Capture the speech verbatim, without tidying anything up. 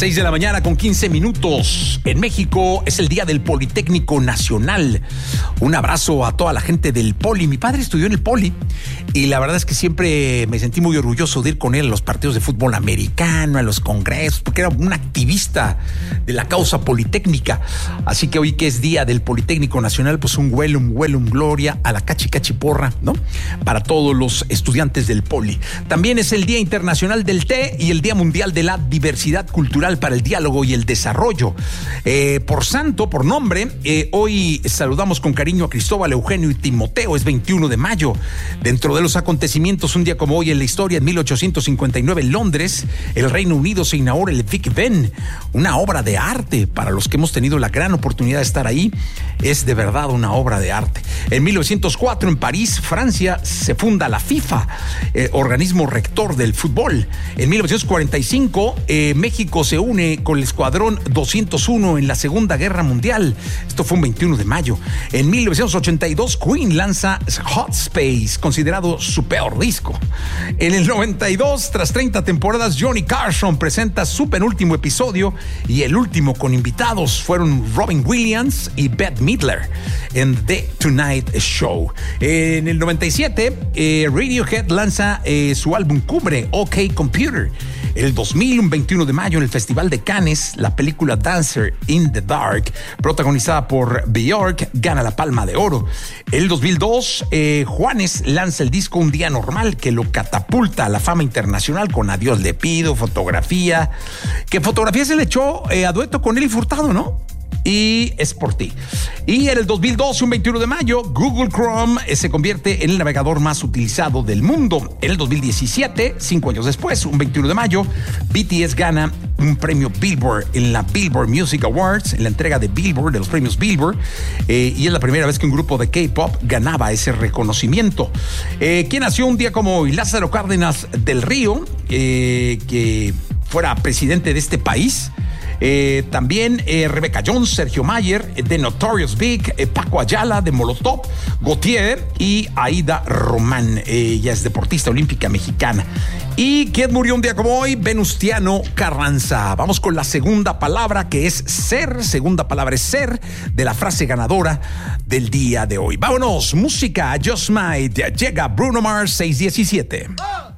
seis de la mañana con quince minutos. En México es el Día del Politécnico Nacional. Un abrazo a toda la gente del Poli. Mi padre estudió en el Poli y la verdad es que siempre me sentí muy orgulloso de ir con él a los partidos de fútbol americano, a los congresos, porque era un activista de la causa politécnica. Así que hoy que es Día del Politécnico Nacional, pues un huelum, huelum, gloria a la cachi cachiporra, ¿no? Para todos los estudiantes del Poli. También es el Día Internacional del Té y el Día Mundial de la Diversidad Cultural para el Diálogo y el Desarrollo. Eh, por santo, por nombre, eh, hoy saludamos con cariño a Cristóbal, Eugenio y Timoteo. Es veintiuno de mayo. Dentro de los acontecimientos, un día como hoy en la historia, en mil ochocientos cincuenta y nueve en Londres, el Reino Unido se inaugura el Big Ben, una obra de arte. Para los que hemos tenido la gran oportunidad de estar ahí, es de verdad una obra de arte. En mil novecientos cuatro, en París, Francia, se funda la FIFA, eh, organismo rector del fútbol. En mil novecientos cuarenta y cinco, eh, México se une con el Escuadrón doscientos uno en la Segunda Guerra Mundial. Esto fue un veintiuno de mayo. En mil novecientos ochenta y dos, Queen lanza Hot Space, considerado su peor disco. En el noventa y dos, tras treinta temporadas, Johnny Carson presenta su penúltimo episodio y el último con invitados fueron Robin Williams y Bette Midler en The Tonight Show. En el noventa y siete, eh, Radiohead lanza eh, su álbum cumbre, OK Computer. El dos mil, un veintiuno de mayo, en el Festival de Cannes, la película Dancer in the Dark, protagonizada por Björk, gana la Palma de Oro. El dos mil dos, eh, Juanes lanza el disco Un Día Normal, que lo catapulta a la fama internacional con Adiós le pido, Fotografía, que Fotografía se le echó eh, a dueto con Nelly Furtado, ¿no? Y es por ti. Y en el dos mil doce, un veintiuno de mayo, Google Chrome eh, se convierte en el navegador más utilizado del mundo. En el dos mil diecisiete, cinco años después, un veintiuno de mayo, B T S gana un premio Billboard en la Billboard Music Awards, en la entrega de Billboard, de los premios Billboard, eh, y es la primera vez que un grupo de K-pop ganaba ese reconocimiento. Eh, ¿Quién nació un día como hoy? Lázaro Cárdenas del Río, eh, que fuera presidente de este país. Eh, también eh, Rebecca Jones, Sergio Mayer, eh, de Notorious Big, eh, Paco Ayala de Molotov, Gautier y Aida Román. Eh, ella es deportista olímpica mexicana. ¿Y quién murió un día como hoy? Venustiano Carranza. Vamos con la segunda palabra, que es ser. Segunda palabra es ser, de la frase ganadora del día de hoy. Vámonos, música, Just Might. Llega Bruno Mars, seis diecisiete. Oh.